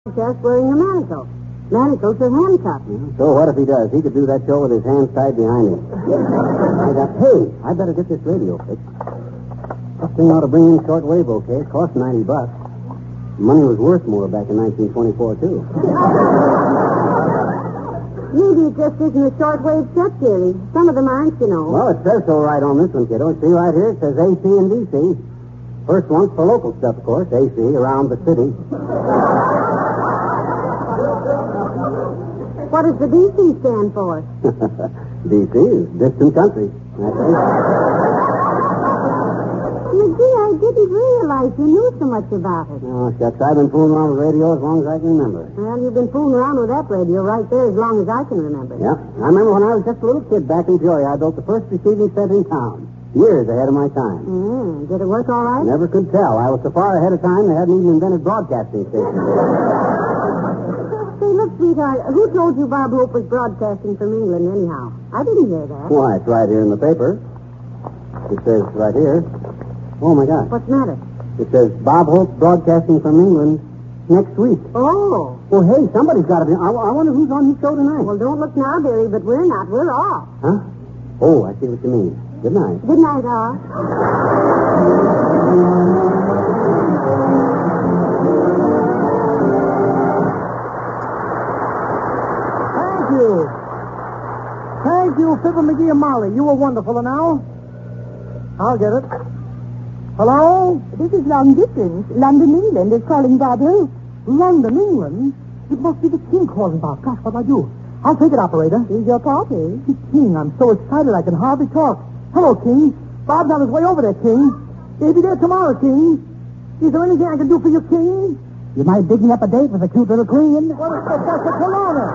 broadcast wearing a manacle. Manacles are handcuffs. So what if he does? He could do that show with his hands tied behind him. Hey, I better get this radio fixed. This thing ought to bring in shortwave okay. It cost $90. Money was worth more back in 1924, too. Maybe it just isn't a shortwave set, Jerry. Some of them aren't, you know. Well, it says so right on this one, kiddo. See right here, it says AC and DC. First one's for local stuff, of course, AC, around the city. What does the DC stand for? DC is distant country. That's it. McGee, I didn't realize you knew so much about it. Oh, shucks, I've been fooling around with radio as long as I can remember. Well, you've been fooling around with that radio right there as long as I can remember. Yep. I remember when I was just a little kid back in Peoria, I built the first receiving set in town. Years ahead of my time. Did it work all right? Never could tell. I was so far ahead of time, they hadn't even invented broadcasting stations. Say, look, sweetheart, who told you Bob Hope was broadcasting from England anyhow? I didn't hear that. Why, it's right here in the paper. It says right here. Oh, my God. What's the matter? It says Bob Hope broadcasting from England next week. Oh. Well, hey, somebody's got to be. I wonder who's on his show tonight. Well, don't look now, dearie, but we're not. We're off. Huh? Oh, I see what you mean. Good night. Good night, all. Thank you, Fibber, McGee, and Molly. You were wonderful. And now, I'll get it. Hello? This is long distance. London, England is calling Bob Hope. London, England? It must be the King calling, Bob. Gosh, what'll I do? I'll take it, operator. Here's your party. King, I'm so excited I can hardly talk. Hello, King. Bob's on his way over there, King. He'll be there tomorrow, King. Is there anything I can do for you, King? You might dig me up a date with a cute little queen. What is Professor Colonna?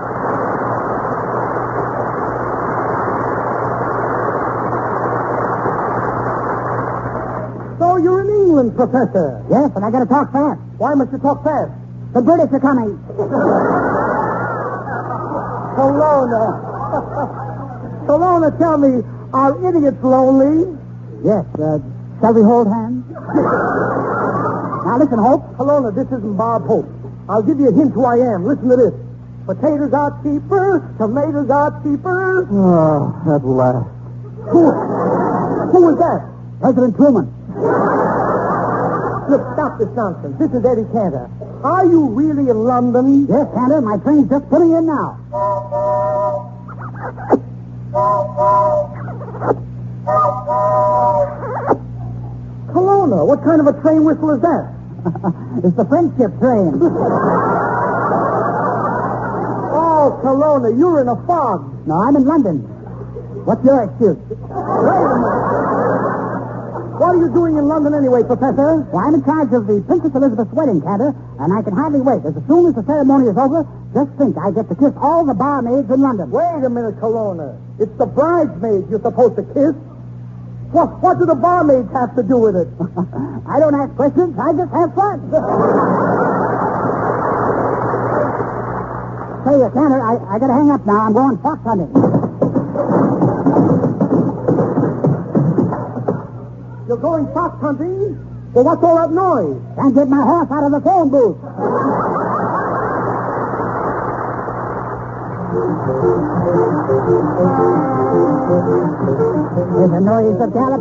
So you're in England, Professor? Yes, and I gotta talk fast. Why must you talk fast? The British are coming. Colonna. Colonna, tell me, are idiots lonely? Yes, shall we hold hands? Now listen, Hope. Colonna, this isn't Bob Hope. I'll give you a hint who I am. Listen to this. Potatoes are cheaper, tomatoes are cheaper. Oh, at last. Who was that? President Truman. Look, stop this nonsense. This is Eddie Cantor. Are you really in London? Yes, Cantor. My train's just pulling in now. Colonna, what kind of a train whistle is that? It's the friendship train. Oh, Colonna, you're in a fog. No, I'm in London. What's your excuse? Wait a minute. What are you doing in London anyway, Professor? Well, I'm in charge of the Princess Elizabeth's wedding, Cantor, and I can hardly wait. As soon as the ceremony is over, just think, I get to kiss all the barmaids in London. Wait a minute, Colonna. It's the bridesmaids you're supposed to kiss. What do the barmaids have to do with it? I don't ask questions. I just have fun. Say, Cantor, I got to hang up now. I'm going fox hunting. You're going fox hunting? Well, what's all that noise? Can't get my horse out of the phone booth. There's a noise of galloping.